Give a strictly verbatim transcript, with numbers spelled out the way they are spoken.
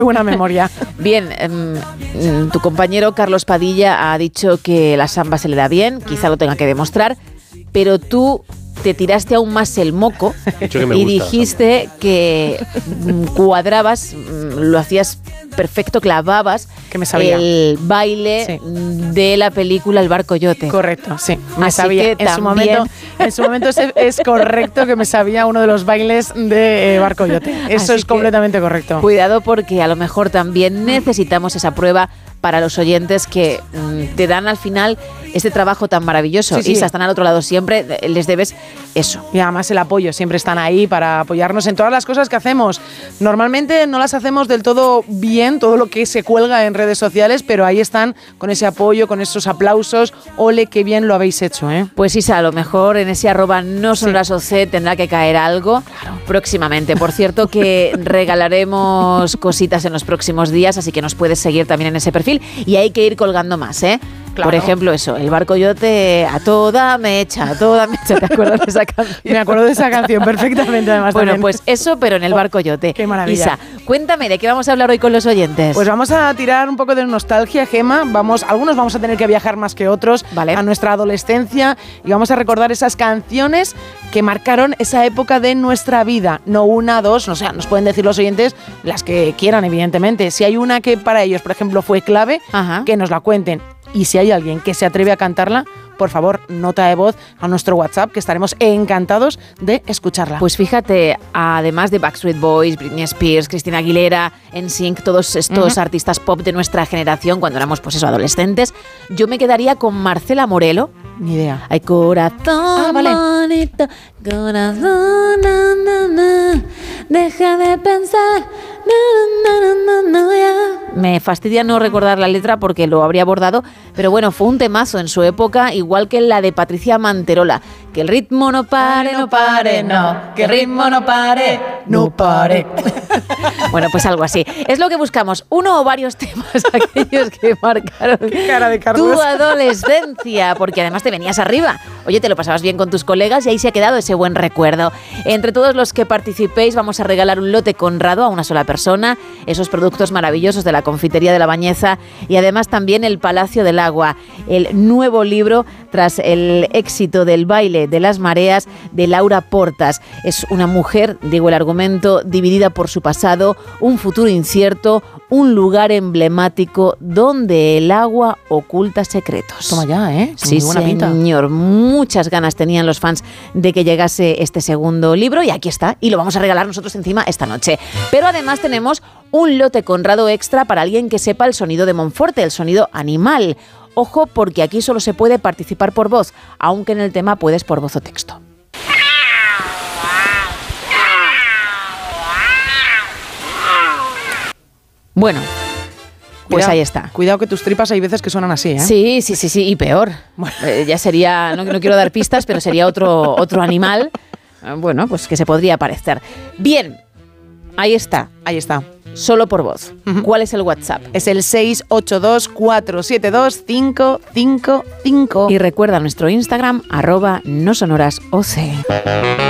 buena memoria. Bien, um, tu compañero Carlos Padilla ha dicho que la samba se le da bien, quizá lo tenga que demostrar, pero tú te tiraste aún más el moco y dijiste que cuadrabas, lo hacías perfecto, clavabas que me sabía. el baile sí. de la película El Bar Coyote. Correcto, sí, me Así sabía. Que en, también... su momento, en su momento es, es correcto que me sabía uno de los bailes de eh, Bar Coyote. Eso Así es completamente correcto. Cuidado porque a lo mejor también necesitamos esa prueba para los oyentes que mmm, te dan al final este trabajo tan maravilloso. Sí, sí. Isa, están al otro lado siempre, les debes eso. Y además el apoyo, siempre están ahí para apoyarnos en todas las cosas que hacemos. Normalmente no las hacemos del todo bien, todo lo que se cuelga en redes sociales, pero ahí están con ese apoyo, con esos aplausos. Ole, qué bien lo habéis hecho, ¿eh? Pues Isa, a lo mejor en ese arroba no son las O C tendrá que caer algo claro. próximamente. Por cierto que regalaremos cositas en los próximos días, así que nos puedes seguir también en ese perfil y hay que ir colgando más, ¿eh? Claro. Por ejemplo, eso, El Bar Coyote a toda mecha, a toda mecha. ¿Te acuerdas de esa canción? Me acuerdo de esa canción perfectamente, además. Bueno, también. Pues eso, pero en El Bar Coyote. Qué maravilla. Isa, cuéntame, ¿de qué vamos a hablar hoy con los oyentes? Pues vamos a tirar un poco de nostalgia, Gema. Vamos, algunos vamos a tener que viajar más que otros vale. a nuestra adolescencia y vamos a recordar esas canciones que marcaron esa época de nuestra vida. No una, dos, o sea, nos pueden decir los oyentes las que quieran, evidentemente. Si hay una que para ellos, por ejemplo, fue clave, Ajá. que nos la cuenten. Y si hay alguien que se atreve a cantarla, por favor, nota de voz a nuestro WhatsApp, que estaremos encantados de escucharla. Pues fíjate, además de Backstreet Boys, Britney Spears, Christina Aguilera, N Sync, todos estos uh-huh. artistas pop de nuestra generación, cuando éramos, pues eso, adolescentes, yo me quedaría con Marcela Morelo. Ni idea. Hay corazón ah, vale. bonito, corazón, na, na, na, deja de pensar, na, na, na, na, na, ya. Me fastidia no recordar la letra porque lo habría abordado, pero bueno, fue un temazo en su época, igual que la de Patricia Manterola. Que el ritmo no pare, no pare, no, que el ritmo no pare, no pare. Bueno, pues algo así. Es lo que buscamos, uno o varios temas, aquellos que marcaron Qué cara de Carlos. tu adolescencia, porque además te venías arriba. Oye, te lo pasabas bien con tus colegas y ahí se ha quedado ese buen recuerdo. Entre todos los que participéis vamos a regalar un lote Conrado a una sola persona, esos productos maravillosos de la confitería de La Bañeza y además también el Palacio del Agua, el nuevo libro tras el éxito del baile de las mareas de Laura Portas. Es una mujer, digo el argumento, dividida por su pasado, un futuro incierto, un lugar emblemático donde el agua oculta secretos. Toma ya, ¿eh? Sí, muy buena pinta. Señor. Muchas ganas tenían los fans de que llegase este segundo libro y aquí está. Y lo vamos a regalar nosotros encima esta noche. Pero además tenemos un lote Conrado extra para alguien que sepa el sonido de Monforte, el sonido animal. Ojo, porque aquí solo se puede participar por voz, aunque en el tema puedes por voz o texto. Bueno, pues cuidado, ahí está. Cuidado que tus tripas hay veces que suenan así, ¿eh? Sí, sí, sí, sí, y peor. Bueno. Eh, ya sería, no, no quiero dar pistas, pero sería otro, otro animal, eh, bueno, pues que se podría parecer. Bien, ahí está. Ahí está. Solo por voz. Uh-huh. ¿Cuál es el WhatsApp? Es el seis ocho dos, cuatro siete dos, cinco cinco cinco. Y recuerda nuestro Instagram, arroba no sonoras O C.